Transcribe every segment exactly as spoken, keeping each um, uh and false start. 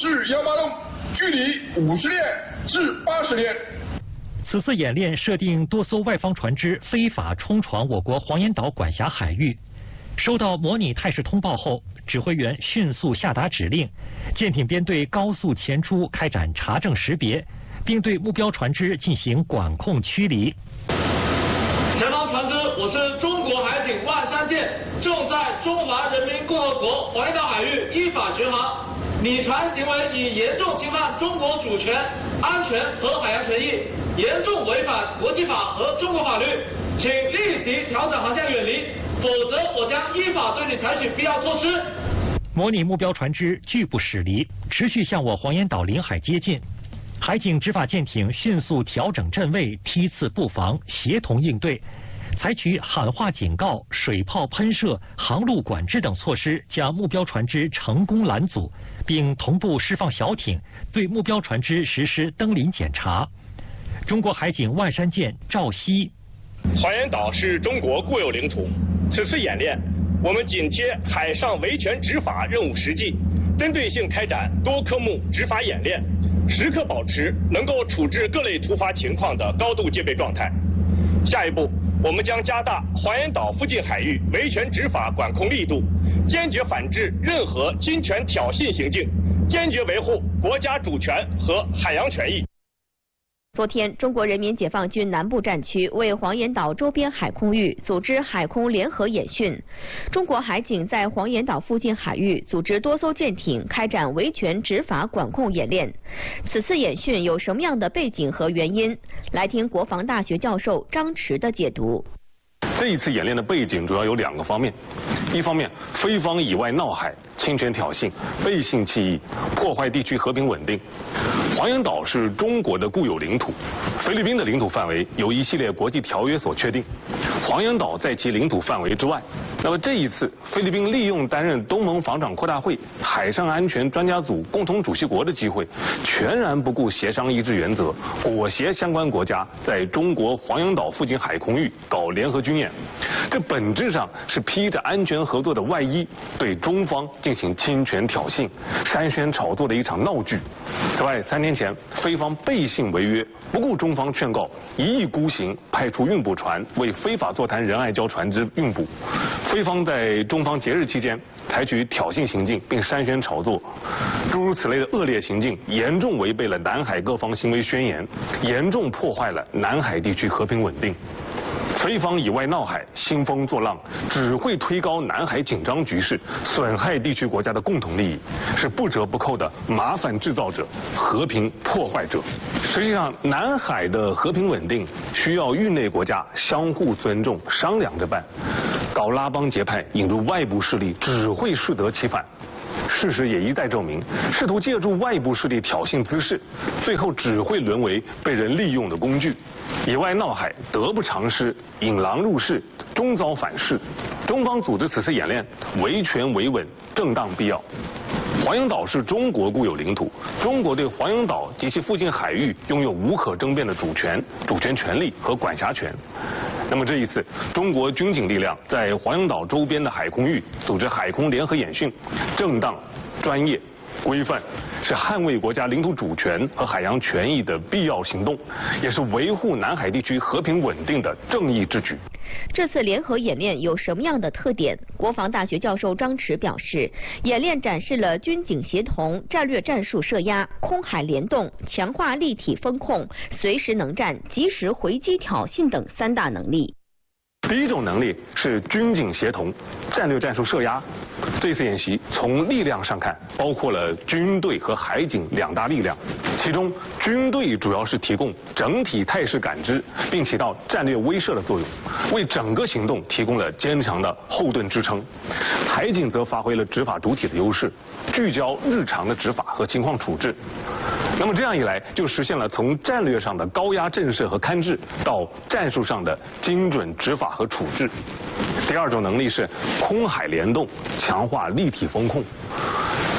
至幺八洞，距离五十列至八十列。 此次演练设定多艘外方船只非法冲闯我国黄岩岛管辖海域。收到模拟态势通报后，指挥员迅速下达指令，舰艇编队高速前出，开展查证识别，并对目标船只进行管控驱离。 前方船只，我是中国海警万山舰，正在中华人民共和国黄岩岛海域依法巡航。你船行为已严重侵犯中国主权、安全和海洋权益，严重违反国际法和中国法律，请立即调整航向远离，否则我将依法对你采取必要措施。 模拟目标船只拒不驶离，持续向我黄岩岛领海接近。海警执法舰艇迅速调整阵位，梯次布防，协同应对，采取喊话警告、水炮喷射、航路管制等措施，将目标船只成功拦阻，并同步释放小艇，对目标船只实施登临检查。中国海警万山舰赵熙： 黄岩岛是中国固有领土，此次演练，我们紧贴海上维权执法任务实际，针对性开展多科目执法演练，时刻保持能够处置各类突发情况的高度戒备状态。下一步，我们将加大黄岩岛附近海域维权执法管控力度，坚决反制任何侵权挑衅行径，坚决维护国家主权和海洋权益。 昨天，中国人民解放军南部战区为黄岩岛周边海空域组织海空联合演训。中国海警在黄岩岛附近海域组织多艘舰艇开展维权执法管控演练。此次演训有什么样的背景和原因？来听国防大学教授张弛的解读。 这一次演练的背景主要有两个方面，一方面，菲方以外闹海、侵权挑衅、背信弃义，破坏地区和平稳定。黄岩岛是中国的固有领土，菲律宾的领土范围由一系列国际条约所确定，黄岩岛在其领土范围之外。那么这一次，菲律宾利用担任东盟防长扩大会海上安全专家组共同主席国的机会，全然不顾协商一致原则，裹挟相关国家在中国黄岩岛附近海空域搞联合军演，这本质上是披着安全合作的外衣，对中方进行侵权挑衅、煽宣炒作的一场闹剧。此外，三天前，菲方背信违约，不顾中方劝告，一意孤行，派出运补船为非法座谈仁爱礁船只运补。菲方在中方节日期间采取挑衅行径，并煽宣炒作，诸如此类的恶劣行径，严重违背了南海各方行为宣言，严重破坏了南海地区和平稳定。菲方以外闹海、兴风作浪，只会推高南海紧张局势，损害地区国家的共同利益，是不折不扣的麻烦制造者、和平破坏者。实际上，南海的和平稳定需要域内国家相互尊重、商量着办。搞拉帮结派、引入外部势力，只会适得其反。事实也一再证明，试图借助外部势力挑衅滋事，最后只会沦为被人利用的工具。以外闹海，得不偿失，引狼入室，终遭反噬。中方组织此次演练，维权维稳，正当必要。黄岩岛是中国固有领土，中国对黄岩岛及其附近海域拥有无可争辩的主权、主权权利和管辖权。那么这一次，中国军警力量在黄岩岛周边的海空域组织海空联合演训，正当、专业、规范，是捍卫国家领土主权和海洋权益的必要行动，也是维护南海地区和平稳定的正义之举。 这次联合演练有什么样的特点？国防大学教授张弛表示，演练展示了军警协同、战略战术设压、空海联动、强化立体风控、随时能战、及时回击挑衅等三大能力。 第一种能力是军警协同、战略战术设压。这次演习从力量上看，包括了军队和海警两大力量。其中，军队主要是提供整体态势感知，并起到战略威慑的作用，为整个行动提供了坚强的后盾支撑。海警则发挥了执法主体的优势，聚焦日常的执法和情况处置。那么这样一来，就实现了从战略上的高压震慑和勘制，到战术上的精准执法和处置。第二种能力是空海联动，强化立体风控。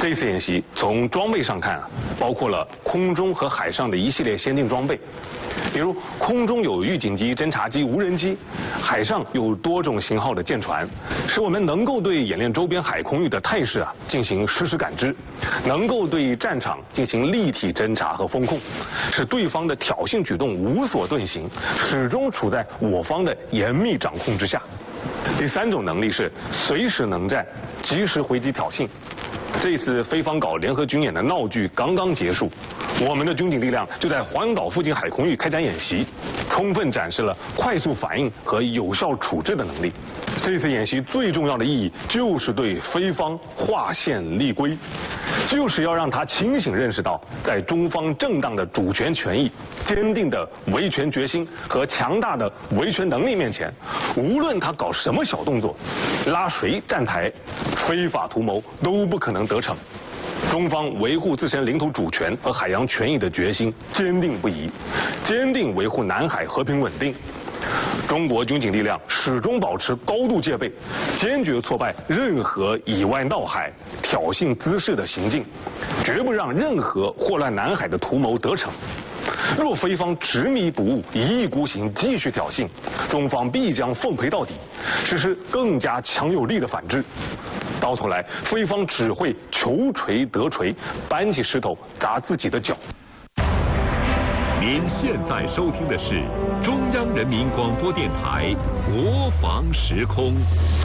这次演习从装备上看啊，包括了空中和海上的一系列先进装备，比如空中有预警机、侦察机、无人机，海上有多种型号的舰船，使我们能够对演练周边海空域的态势啊进行实时感知，能够对战场进行立体侦察和风控，使对方的挑衅举动无所遁形，始终处在我方的严密掌控之下。第三种能力是随时能战，及时回击挑衅。这次菲方搞联合军演的闹剧刚刚结束，我们的军警力量就在黄岩岛附近海空域开展演习，充分展示了快速反应和有效处置的能力。这次演习最重要的意义就是对菲方划线立规，就是要让他清醒认识到，在中方正当的主权权益、坚定的维权决心和强大的维权能力面前，无论他搞什么小动作，拉谁站台，非法图谋都不可能得逞。中方维护自身领土主权和海洋权益的决心坚定不移，坚定维护南海和平稳定。中国军警力量始终保持高度戒备，坚决挫败任何以外闹海、挑衅滋事的行径，绝不让任何祸乱南海的图谋得逞。若菲方执迷不悟、一意孤行，继续挑衅，中方必将奉陪到底，实施更加强有力的反制。到头来，菲方只会求锤得锤，搬起石头砸自己的脚。 您现在收听的是中央人民广播电台国防时空。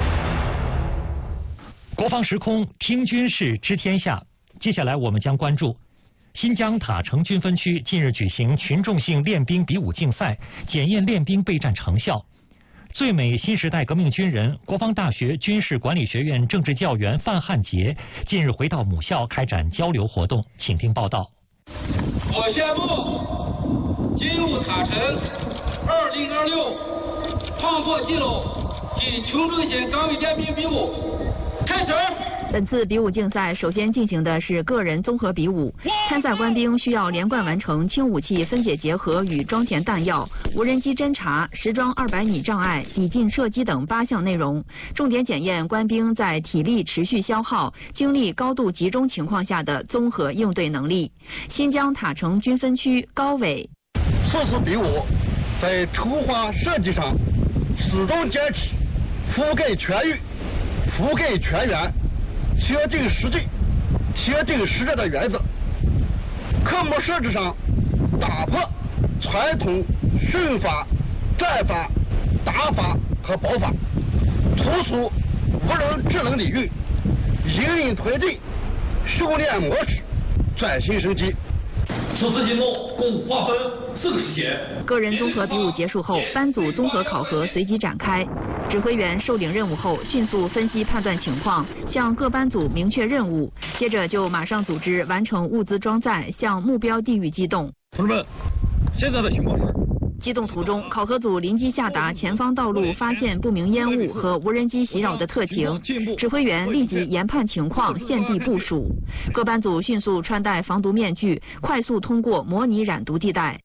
国防时空，听军事知天下。接下来我们将关注新疆塔城军分区近日举行群众性练兵比武竞赛，检验练兵备战成效。最美新时代革命军人、国防大学军事管理学院政治教员范汉杰近日回到母校开展交流活动，请听报道。 我宣布，进入塔城二零二六创作记录及群众性岗位练兵比武开始。 本次比武竞赛首先进行的是个人综合比武，参赛官兵需要连贯完成轻武器分解结合与装填弹药、无人机侦察、实装二百米障碍、抵近射击等八项内容，重点检验官兵在体力持续消耗、精力高度集中情况下的综合应对能力。新疆塔城军分区高伟， 此次比武在筹划设计上始终坚持覆盖全域、覆盖全员、贴近实际、贴近实战的原则。科目设置上打破传统训法、战法、打法和保法，突出无人智能领域，引领推进训练模式转型升级。 此次行动共划分四个时节。 个人综合比武结束后，班组综合考核随即展开。指挥员受领任务后，迅速分析判断情况，向各班组明确任务，接着就马上组织完成物资装载，向目标地域机动。 同志们，现在的情况是。 机动途中，考核组临机下达前方道路发现不明烟雾和无人机袭扰的特情，指挥员立即研判情况，现地部署。各班组迅速穿戴防毒面具，快速通过模拟染毒地带。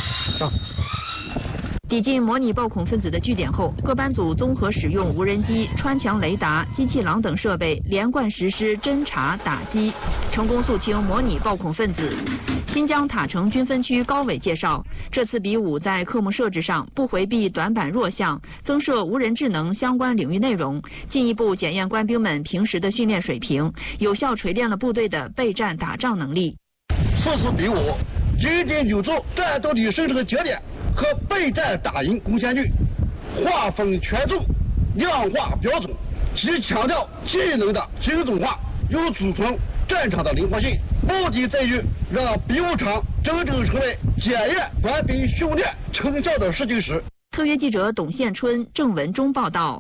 抵近模拟暴恐分子的据点后，各班组综合使用无人机、穿墙雷达、机器狼等设备，连贯实施侦察打击，成功肃清模拟暴恐分子。新疆塔城军分区高伟介绍，这次比武在科目设置上不回避短板弱项，增设无人智能相关领域内容，进一步检验官兵们平时的训练水平，有效锤炼了部队的备战打仗能力。 此次比武紧紧扭住战斗力生成节点和备战打赢贡献率，划分权重，量化标准，既强调技能的精准化，又储存战场的灵活性，目的在于让比武场真正成为检验官兵训练成效的试金石。 特约记者董宪春、郑文忠报道。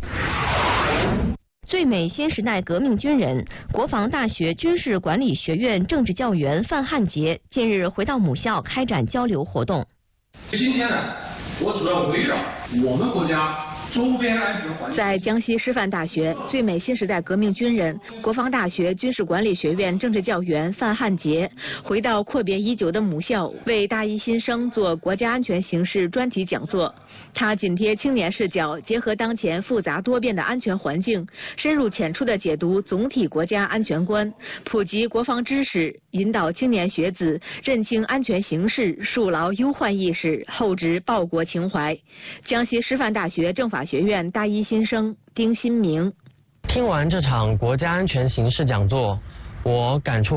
最美新时代革命军人、国防大学军事管理学院政治教员范汉杰近日回到母校开展交流活动。 今天呢，我主要围绕我们国家周边安全环境。 在江西师范大学，最美新时代革命军人、国防大学军事管理学院政治教员范汉杰回到阔别已久的母校，为大一新生做国家安全形势专题讲座。他紧贴青年视角，结合当前复杂多变的安全环境，深入浅出地解读总体国家安全观，普及国防知识，引导青年学子认清安全形势，树牢忧患意识，厚植报国情怀。江西师范大学政法学院大一新生丁新明。 听完这场国家安全形势讲座，我感触